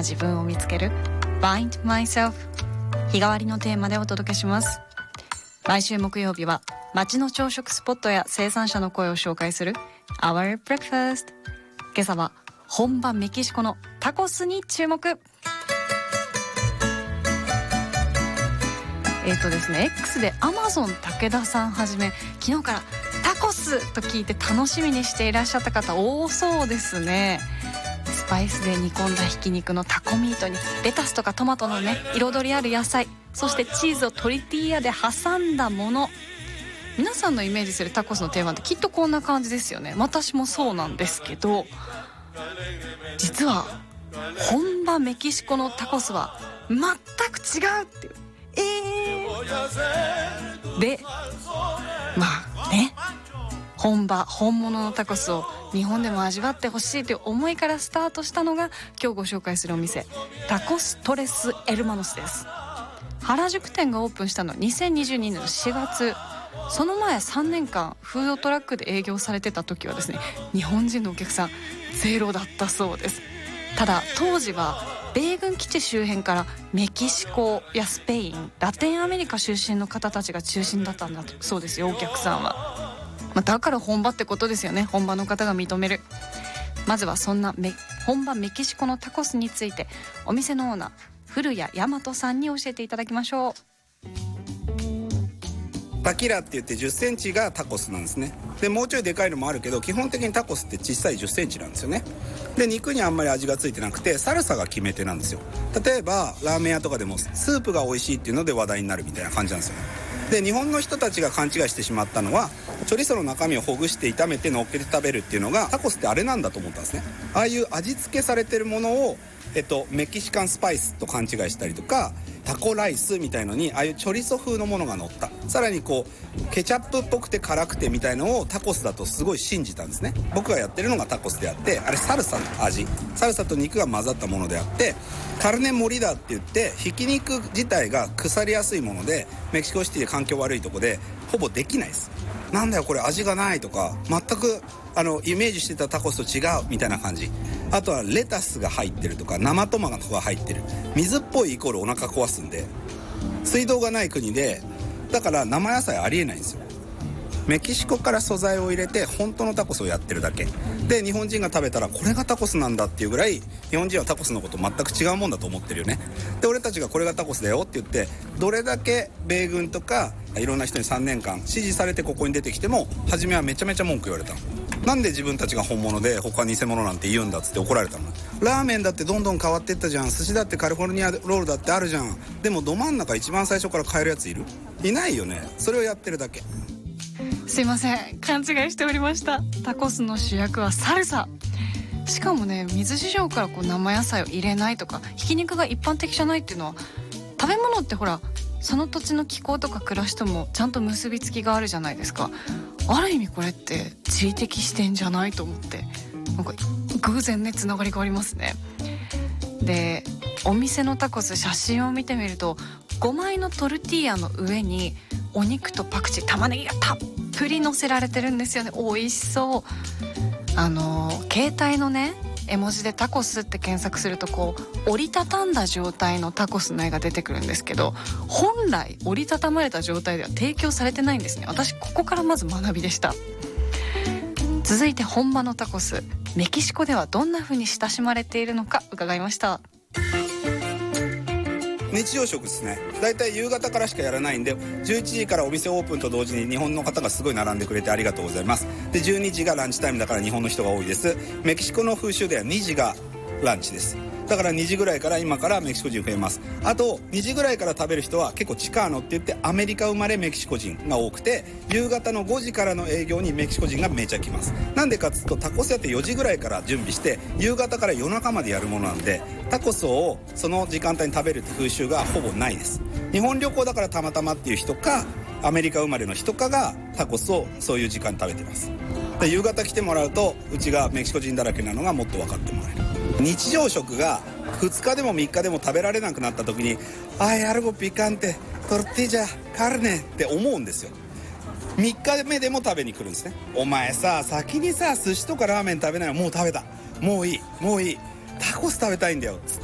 自分を見つける Find Myself、 日替わりのテーマでお届けします。毎週木曜日は街の朝食スポットや生産者の声を紹介する Our Breakfast。 今朝は本場メキシコのタコスに注目。ですね、X で Amazon 武田さんはじめ、昨日からタコスと聞いて楽しみにしていらっしゃった方多そうですね。スパイスで煮込んだひき肉のタコミートにレタスとかトマトのね、彩りある野菜、そしてチーズをトルティーヤで挟んだもの。皆さんのイメージするタコスの定番ってきっとこんな感じですよね。私もそうなんですけど、実は本場メキシコのタコスは全く違うっていう。で、まあね、本物のタコスを日本でも味わってほしいという思いからスタートしたのが今日ご紹介するお店、タコストレスエルマノスです。原宿店がオープンしたのは2022年の4月。その前3年間フードトラックで営業されてた時はですね、日本人のお客さんゼロだったそうです。ただ当時は米軍基地周辺からメキシコやスペイン、ラテンアメリカ出身の方たちが中心だったんだそうですよ、お客さんは。だから本場ってことですよね、本場の方が認める。まずはそんな本場メキシコのタコスについて、お店のオーナー古谷大和さんに教えていただきましょう。 タキラって言って10センチがタコスなんですね。でもうちょいでかいのもあるけど、基本的にタコスって小さい10センチなんですよね。で肉にあんまり味がついてなくて、サルサが決め手なんですよ。例えばラーメン屋とかでもスープが美味しいっていうので話題になるみたいな感じなんですよ。で日本の人たちが勘違いしてしまったのは、チョリソの中身をほぐして炒めて乗っけて食べるっていうのがタコスってあれなんだと思ったんですね。ああいう味付けされてるものをメキシカンスパイスと勘違いしたりとか、タコライスみたいのにああいうチョリソ風のものが乗った、さらにこうケチャップっぽくて辛くてみたいのをタコスだとすごい信じたんですね。僕がやってるのがタコスであって、あれサルサの味、サルサと肉が混ざったものであって、カルネモリダって言ってひき肉自体が腐りやすいもので、メキシコシティで環境悪いとこでほぼできないです。なんだよこれ味がないとか、全くイメージしてたタコスと違うみたいな感じ。あとはレタスが入ってるとか生トマトが入ってる、水っぽいイコールお腹壊すんで、水道がない国でだから生野菜ありえないんですよ。メキシコから素材を入れて本当のタコスをやってるだけで、日本人が食べたらこれがタコスなんだっていうぐらい、日本人はタコスのこと全く違うもんだと思ってるよね。で俺たちがこれがタコスだよって言って、どれだけ米軍とかいろんな人に3年間支持されてここに出てきても、初めはめちゃめちゃ文句言われたの。なんで自分たちが本物で他偽物なんて言うんだっつって怒られたの。ラーメンだってどんどん変わってったじゃん、寿司だってカリフォルニアロールだってあるじゃん。でもど真ん中一番最初から買えるやついる？いないよね。それをやってるだけ。 すいません、勘違いしておりました。タコスの主役はサルサ。しかもね、水市場から生野菜を入れないとか、ひき肉が一般的じゃないっていうのは、食べ物ってほらその土地の気候とか暮らしともちゃんと結びつきがあるじゃないですか。ある意味これって地理的視点じゃないと思って、なんか偶然ねつながりがありますね。でお店のタコス、写真を見てみると5枚のトルティーヤの上にお肉とパクチー、玉ねぎがたっぷり乗せられてるんですよね。美味しそう。携帯のね絵文字でタコスって検索すると折りたたんだ状態のタコスの絵が出てくるんですけど、本来折りたたまれた状態では提供されてないんですね。私ここからまず学びでした。続いて本場のタコス、メキシコではどんな風に親しまれているのか伺いました。 日常食ですね。だいたい夕方からしかやらないんで、11時からお店オープンと同時に日本の方がすごい並んでくれてありがとうございます。で12時がランチタイムだから日本の人が多いです。メキシコの風習では2時がランチです。だから2時ぐらいから今からメキシコ人増えます。あと2時ぐらいから食べる人は結構チカーノって言ってアメリカ生まれメキシコ人が多くて、夕方の5時からの営業にメキシコ人がめちゃ来ます。なんでかっつうと、タコス屋って4時ぐらいから準備して夕方から夜中までやるものなんで、タコスをその時間帯に食べるって風習がほぼないです。日本旅行だからたまたまっていう人か、アメリカ生まれの人かがタコスをそういう時間に食べてます。で夕方来てもらうと、うちがメキシコ人だらけなのがもっと分かってもらえる。日常食が2日でも3日でも食べられなくなった時に、アルゴピカンテトルティジャカルネって思うんですよ。3日目でも食べに来るんですね。お前さ、先にさ寿司とかラーメン食べないよ。もう食べた、もういいタコス食べたいんだよ。